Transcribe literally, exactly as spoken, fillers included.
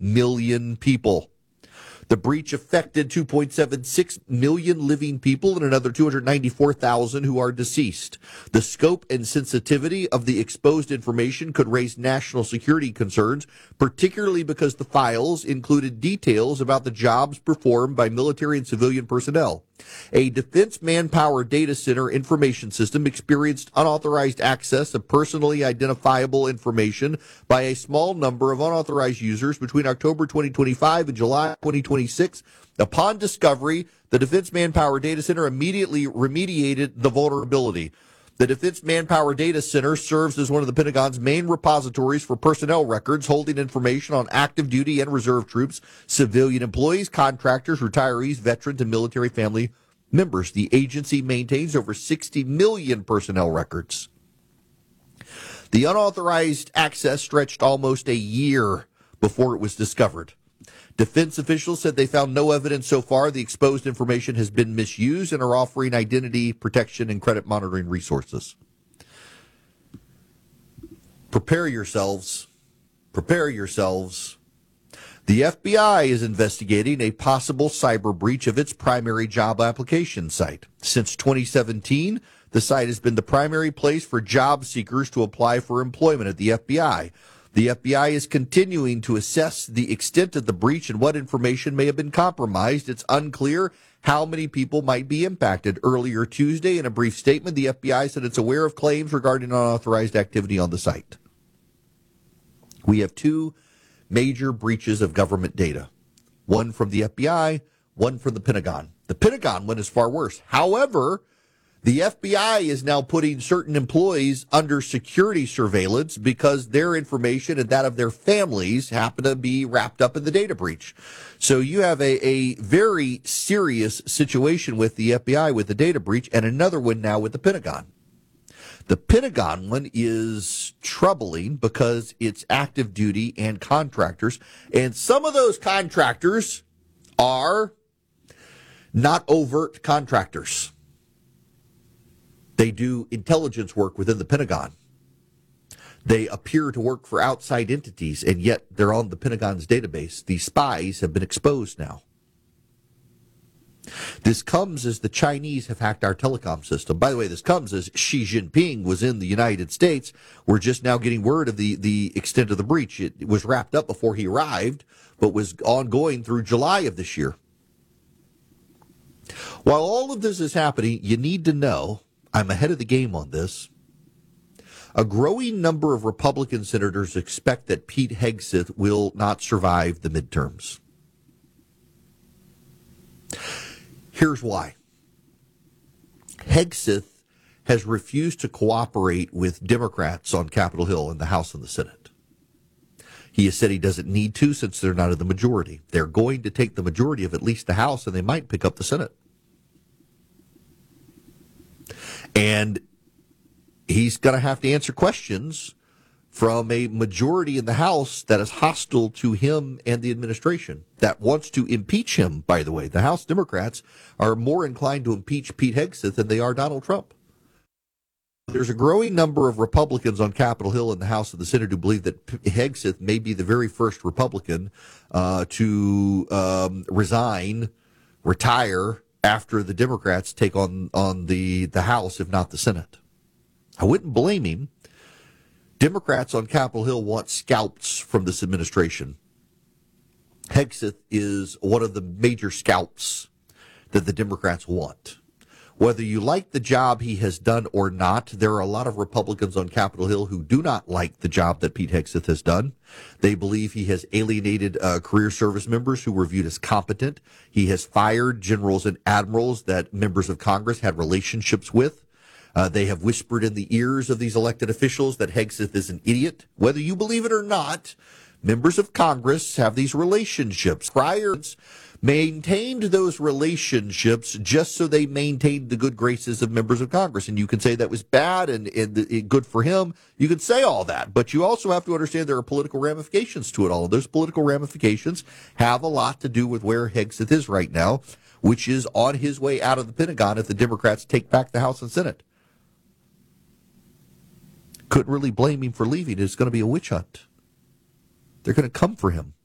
million people. The breach affected two point seven six million living people and another two hundred ninety-four thousand who are deceased. The scope and sensitivity of the exposed information could raise national security concerns, particularly because the files included details about the jobs performed by military and civilian personnel. A Defense Manpower Data Center information system experienced unauthorized access of personally identifiable information by a small number of unauthorized users between October twenty twenty-five and July twenty twenty-six. Upon discovery, the Defense Manpower Data Center immediately remediated the vulnerability. The Defense Manpower Data Center serves as one of the Pentagon's main repositories for personnel records, holding information on active duty and reserve troops, civilian employees, contractors, retirees, veterans, and military family members. The agency maintains over sixty million personnel records. The unauthorized access stretched almost a year before it was discovered. Defense officials said they found no evidence so far the exposed information has been misused and are offering identity protection and credit monitoring resources. Prepare yourselves. Prepare yourselves. The F B I is investigating a possible cyber breach of its primary job application site. Since twenty seventeen, the site has been the primary place for job seekers to apply for employment at the F B I. The F B I is continuing to assess the extent of the breach and what information may have been compromised. It's unclear how many people might be impacted. Earlier Tuesday, in a brief statement, the F B I said it's aware of claims regarding unauthorized activity on the site. We have two major breaches of government data, one from the F B I, one from the Pentagon. The Pentagon one is far worse. However, the F B I is now putting certain employees under security surveillance because their information and that of their families happen to be wrapped up in the data breach. So you have a, a very serious situation with the F B I with the data breach, and another one now with the Pentagon. The Pentagon one is troubling because it's active duty and contractors, and some of those contractors are not overt contractors. They do intelligence work within the Pentagon. They appear to work for outside entities, and yet they're on the Pentagon's database. These spies have been exposed now. This comes as the Chinese have hacked our telecom system. By the way, this comes as Xi Jinping was in the United States. We're just now getting word of the, the extent of the breach. It, it was wrapped up before he arrived, but was ongoing through July of this year. While all of this is happening, you need to know, I'm ahead of the game on this. A growing number of Republican senators expect that Pete Hegseth will not survive the midterms. Here's why. Hegseth has refused to cooperate with Democrats on Capitol Hill in the House and the Senate. He has said he doesn't need to since they're not in the majority. They're going to take the majority of at least the House, and they might pick up the Senate. And he's going to have to answer questions from a majority in the House that is hostile to him and the administration, that wants to impeach him, by the way. The House Democrats are more inclined to impeach Pete Hegseth than they are Donald Trump. There's a growing number of Republicans on Capitol Hill in the House and the Senate who believe that Hegseth may be the very first Republican uh, to um, resign, retire, after the Democrats take on, on the, the House, if not the Senate. I wouldn't blame him. Democrats on Capitol Hill want scalps from this administration. Hegseth is one of the major scalps that the Democrats want. Whether you like the job he has done or not, there are a lot of Republicans on Capitol Hill who do not like the job that Pete Hegseth has done. They believe he has alienated uh, career service members who were viewed as competent. He has fired generals and admirals that members of Congress had relationships with. Uh, they have whispered in the ears of these elected officials that Hegseth is an idiot. Whether you believe it or not, members of Congress have these relationships. Prior maintained those relationships just so they maintained the good graces of members of Congress. And you can say that was bad and, and, and good for him. You can say all that. But you also have to understand there are political ramifications to it all. Those political ramifications have a lot to do with where Hegseth is right now, which is on his way out of the Pentagon if the Democrats take back the House and Senate. Couldn't really blame him for leaving. It's going to be a witch hunt. They're going to come for him.